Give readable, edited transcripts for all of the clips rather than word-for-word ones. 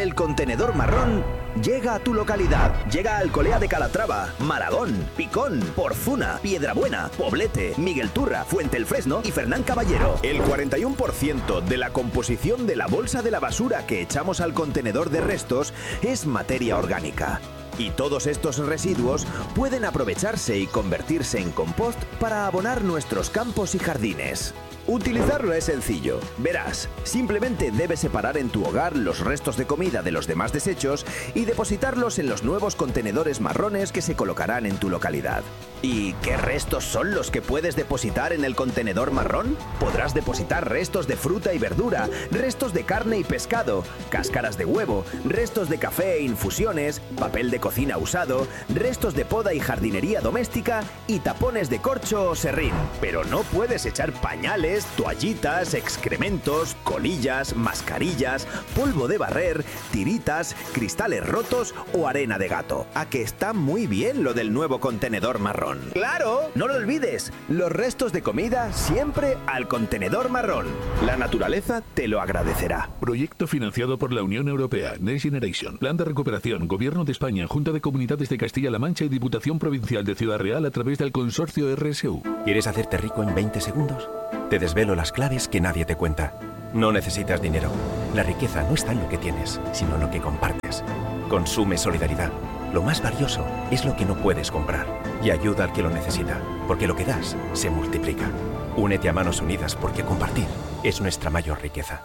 El contenedor marrón llega a tu localidad. Llega a Alcolea de Calatrava, Maragón, Picón, Porzuna, Piedrabuena, Poblete, Miguel Turra, Fuente el Fresno y Fernán Caballero. El 41% de la composición de la bolsa de la basura que echamos al contenedor de restos es materia orgánica. Y todos estos residuos pueden aprovecharse y convertirse en compost para abonar nuestros campos y jardines. Utilizarlo es sencillo. Verás, simplemente debes separar en tu hogar los restos de comida de los demás desechos y depositarlos en los nuevos contenedores marrones que se colocarán en tu localidad. ¿Y qué restos son los que puedes depositar en el contenedor marrón? Podrás depositar restos de fruta y verdura, restos de carne y pescado, cáscaras de huevo, restos de café e infusiones, papel de cocina usado, restos de poda y jardinería doméstica y tapones de corcho o serrín. Pero no puedes echar pañales, toallitas, excrementos, colillas, mascarillas, polvo de barrer, tiritas, cristales rotos o arena de gato. ¿A que está muy bien lo del nuevo contenedor marrón? ¡Claro! No lo olvides, los restos de comida siempre al contenedor marrón. La naturaleza te lo agradecerá. Proyecto financiado por la Unión Europea, Next Generation, Plan de Recuperación, Gobierno de España, Junta de Comunidades de Castilla-La Mancha y Diputación Provincial de Ciudad Real a través del consorcio RSU. ¿Quieres hacerte rico en 20 segundos? Te desvelo las claves que nadie te cuenta. No necesitas dinero. La riqueza no está en lo que tienes, sino en lo que compartes. Consume solidaridad. Lo más valioso es lo que no puedes comprar. Y ayuda al que lo necesita, porque lo que das se multiplica. Únete a Manos Unidas porque compartir es nuestra mayor riqueza.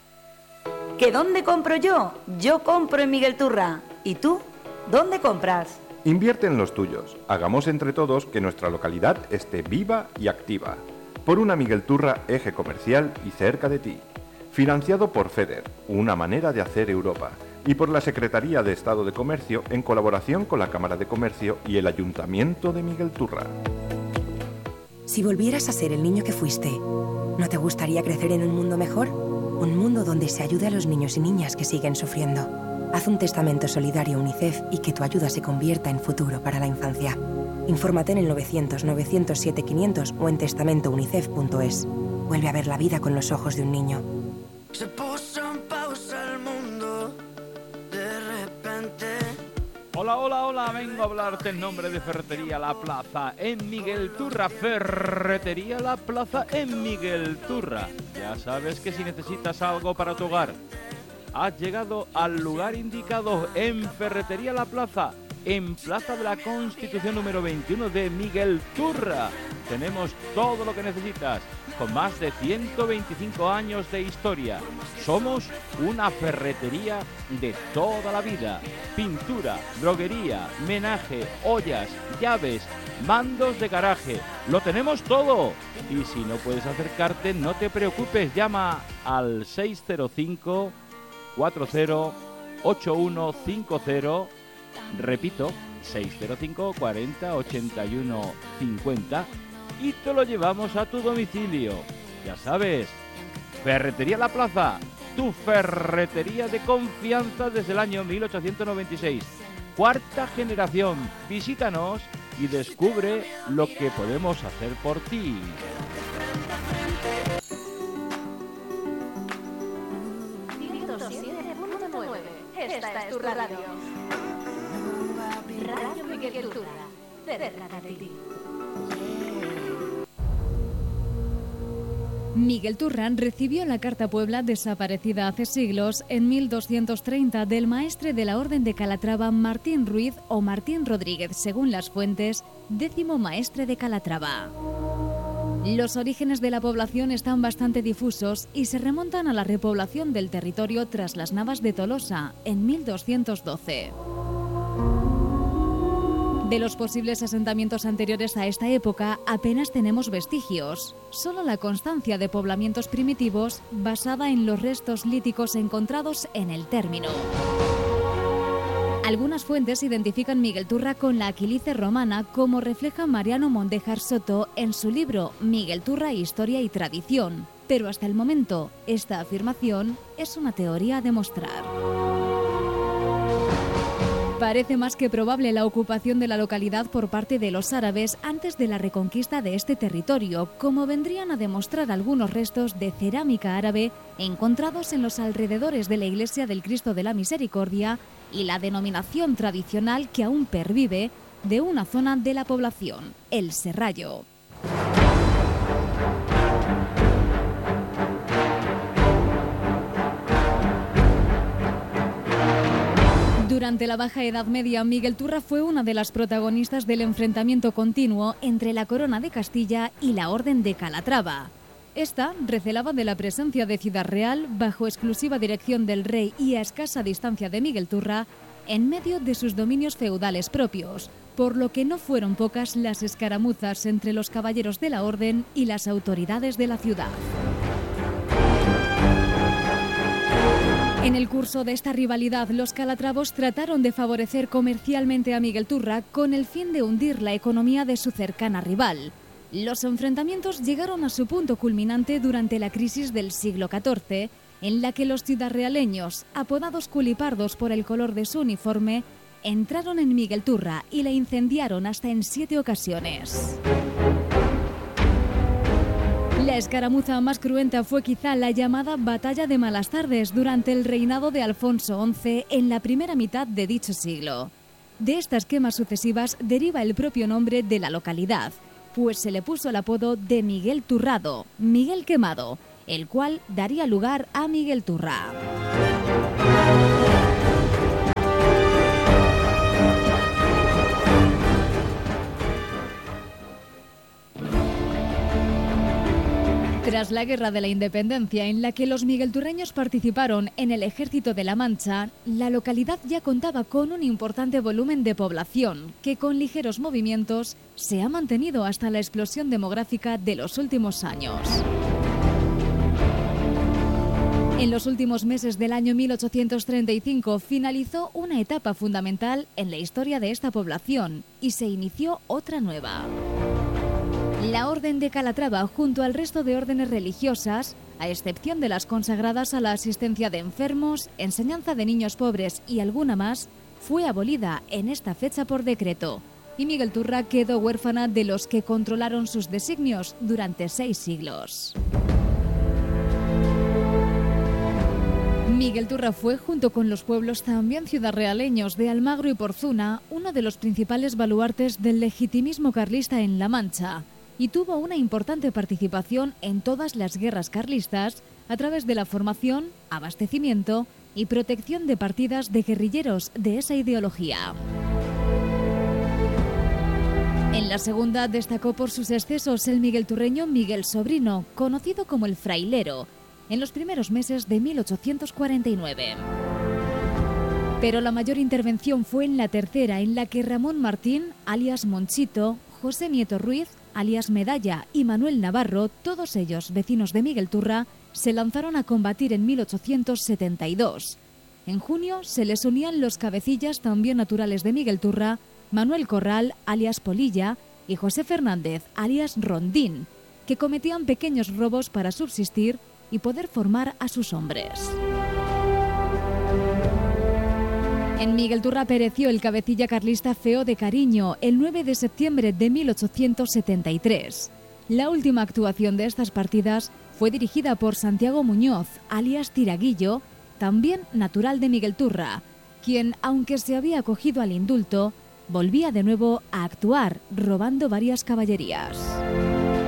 ¿Que dónde compro yo? Yo compro en Miguel Turra. ¿Y tú? ¿Dónde compras? Invierte en los tuyos. Hagamos entre todos que nuestra localidad esté viva y activa. Por una Miguel Turra eje comercial y cerca de ti. Financiado por FEDER, una manera de hacer Europa. Y por la Secretaría de Estado de Comercio en colaboración con la Cámara de Comercio y el Ayuntamiento de Miguel Turra. Si volvieras a ser el niño que fuiste, ¿no te gustaría crecer en un mundo mejor? Un mundo donde se ayude a los niños y niñas que siguen sufriendo. Haz un testamento solidario UNICEF y que tu ayuda se convierta en futuro para la infancia. Infórmate en el 900-907-500 o en testamentounicef.es. Vuelve a ver la vida con los ojos de un niño. Se puso en pausa el mundo de repente. Hola, hola, hola, vengo a hablarte en nombre de Ferretería La Plaza en Miguel Turra. Ferretería La Plaza en Miguel Turra. Ya sabes que si necesitas algo para tu hogar, has llegado al lugar indicado en Ferretería La Plaza, en Plaza de la Constitución número 21 de Miguel Turra. Tenemos todo lo que necesitas, con más de 125 años de historia. Somos una ferretería de toda la vida. Pintura, droguería, menaje, ollas, llaves, mandos de garaje. Lo tenemos todo. Y si no puedes acercarte, no te preocupes. Llama al 605 40 8150. Repito, 605 40 81 50 y te lo llevamos a tu domicilio. Ya sabes, Ferretería La Plaza, tu ferretería de confianza desde el año 1896. Cuarta generación. Visítanos y descubre lo que podemos hacer por ti. Esta es tu radio. Radio Miguel Turra, cerca de ti. Miguel Turran recibió la Carta Puebla desaparecida hace siglos en 1230 del maestre de la Orden de Calatrava Martín Ruiz o Martín Rodríguez, según las fuentes, 10º maestre de Calatrava. Los orígenes de la población están bastante difusos y se remontan a la repoblación del territorio tras las Navas de Tolosa en 1212. De los posibles asentamientos anteriores a esta época apenas tenemos vestigios, solo la constancia de poblamientos primitivos basada en los restos líticos encontrados en el término. Algunas fuentes identifican Miguel Turra con la Aquilice romana, como refleja Mariano Mondéjar Soto en su libro Miguel Turra, Historia y Tradición, pero hasta el momento esta afirmación es una teoría a demostrar. Parece más que probable la ocupación de la localidad por parte de los árabes antes de la reconquista de este territorio, como vendrían a demostrar algunos restos de cerámica árabe encontrados en los alrededores de la iglesia del Cristo de la Misericordia y la denominación tradicional que aún pervive de una zona de la población, el Serrallo. Durante la Baja Edad Media, Miguelturra fue una de las protagonistas del enfrentamiento continuo entre la Corona de Castilla y la Orden de Calatrava. Esta recelaba de la presencia de Ciudad Real, bajo exclusiva dirección del rey y a escasa distancia de Miguelturra, en medio de sus dominios feudales propios, por lo que no fueron pocas las escaramuzas entre los caballeros de la Orden y las autoridades de la ciudad. En el curso de esta rivalidad, los calatravos trataron de favorecer comercialmente a Miguelturra con el fin de hundir la economía de su cercana rival. Los enfrentamientos llegaron a su punto culminante durante la crisis del siglo XIV, en la que los ciudadrealeños, apodados culipardos por el color de su uniforme, entraron en Miguelturra y la incendiaron hasta en 7 ocasiones. La escaramuza más cruenta fue quizá la llamada Batalla de Malastardes durante el reinado de Alfonso XI en la primera mitad de dicho siglo. De estas quemas sucesivas deriva el propio nombre de la localidad, pues se le puso el apodo de Miguel Turrado, Miguel Quemado, el cual daría lugar a Miguelturra. Tras la Guerra de la Independencia, en la que los miguelturreños participaron en el Ejército de la Mancha, la localidad ya contaba con un importante volumen de población, que con ligeros movimientos se ha mantenido hasta la explosión demográfica de los últimos años. En los últimos meses del año 1835 finalizó una etapa fundamental en la historia de esta población y se inició otra nueva. La Orden de Calatrava, junto al resto de órdenes religiosas, a excepción de las consagradas a la asistencia de enfermos, enseñanza de niños pobres y alguna más, fue abolida en esta fecha por decreto, y Miguelturra quedó huérfana de los que controlaron sus designios durante 6 siglos. Miguelturra fue, junto con los pueblos también ciudadrealeños de Almagro y Porzuna, uno de los principales baluartes del legitimismo carlista en La Mancha, y tuvo una importante participación en todas las guerras carlistas a través de la formación, abastecimiento y protección de partidas de guerrilleros de esa ideología. En la segunda destacó por sus excesos el miguelturreño Miguel Sobrino, conocido como el Frailero, en los primeros meses de 1849. Pero la mayor intervención fue en la tercera, en la que Ramón Martín, alias Monchito, José Nieto Ruiz, alias Medalla, y Manuel Navarro, todos ellos vecinos de Miguelturra, se lanzaron a combatir en 1872. En junio se les unían los cabecillas también naturales de Miguelturra, Manuel Corral, alias Polilla, y José Fernández, alias Rondín, que cometían pequeños robos para subsistir y poder formar a sus hombres. En Miguelturra pereció el cabecilla carlista Feo de Cariño el 9 de septiembre de 1873. La última actuación de estas partidas fue dirigida por Santiago Muñoz, alias Tiraguillo, también natural de Miguelturra, quien, aunque se había acogido al indulto, volvía de nuevo a actuar robando varias caballerías.